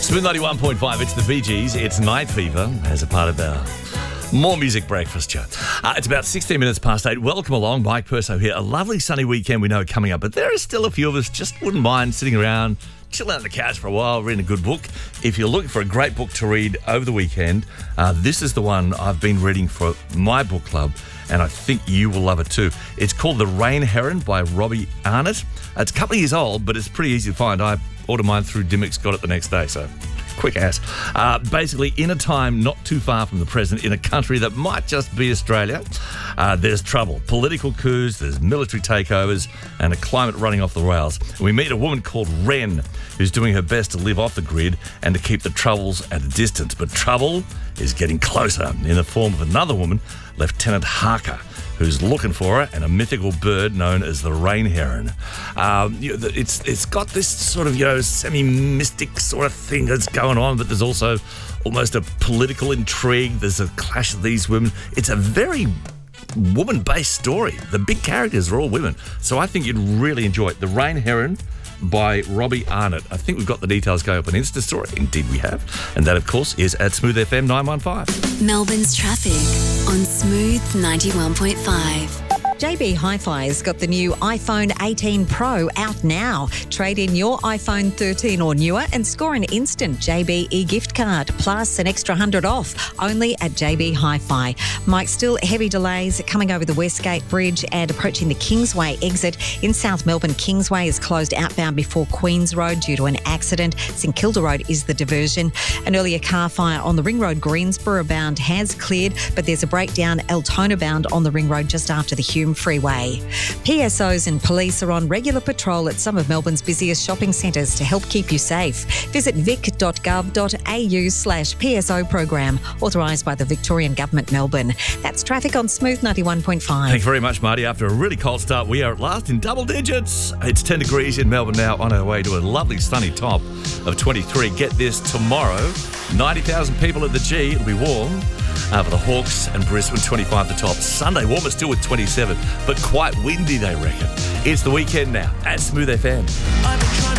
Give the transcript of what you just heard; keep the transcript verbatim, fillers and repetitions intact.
Smooth ninety-one point five, it's the Bee Gees. It's Night Fever as a part of our More Music Breakfast show. Uh, it's about sixteen minutes past eight. Welcome along. Mike Perso here. A lovely sunny weekend we know coming up, but there are still a few of us just wouldn't mind sitting around, chilling out on the couch for a while, reading a good book. If you're looking for a great book to read over the weekend, uh, this is the one I've been reading for my book club, and I think you will love it too. It's called The Rain Heron by Robbie Arnott. It's a couple of years old, but it's pretty easy to find. I ordered mine through Dymocks, got it the next day, so quick ass. Uh, basically, in a time not too far from the present, in a country that might just be Australia, uh, there's trouble. Political coups, there's military takeovers, and a climate running off the rails. And we meet a woman called Wren, who's doing her best to live off the grid and to keep the troubles at a distance. But trouble is getting closer in the form of another woman, Lieutenant Harker, who's looking for her, and a mythical bird known as the rain heron. Um, you know, it's it's got this sort of, you know, semi-mystic sort of thing that's going on, but there's also almost a political intrigue. There's a clash of these women. It's a very woman-based story. The big characters are all women. So I think you'd really enjoy it. The Rain Heron by Robbie Arnott. I think we've got the details going up on Insta Story. Indeed we have. And that, of course, is at Smooth F M nine one five. Melbourne's traffic on Smooth ninety-one point five. J B Hi-Fi has got the new iPhone eighteen Pro out now. Trade in your iPhone thirteen or newer and score an instant J B e-gift card plus an extra one hundred off, only at J B Hi-Fi. Mike, still heavy delays coming over the Westgate Bridge and approaching the Kingsway exit. In South Melbourne, Kingsway is closed outbound before Queens Road due to an accident. St Kilda Road is the diversion. An earlier car fire on the Ring Road Greensboro bound has cleared, but there's a breakdown Altona bound on the Ring Road just after the Hume Freeway. P S Os and police are on regular patrol at some of Melbourne's busiest shopping centres to help keep you safe. Visit vic.gov.au slash PSO program, authorised by the Victorian Government, Melbourne. That's traffic on Smooth ninety-one point five. Thanks very much, Marty. After a really cold start, we are at last in double digits. It's ten degrees in Melbourne now, on our way to a lovely sunny top of twenty-three. Get this, tomorrow, ninety thousand people at the G. It'll be warm. Uh, for the Hawks and Brisbane, twenty-five the top. Sunday, warmer still with twenty-seven, but quite windy, they reckon. It's the weekend now at Smooth F M.